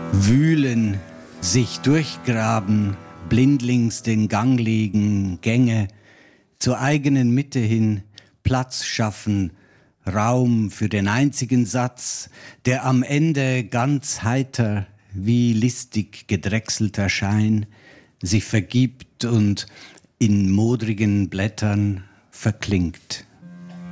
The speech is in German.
Wühlen, sich durchgraben, blindlings den Gang legen, Gänge, zur eigenen Mitte hin, Platz schaffen, Raum für den einzigen Satz, der am Ende ganz heiter, wie listig gedrechselter Schein, sich vergibt und in modrigen Blättern verklingt.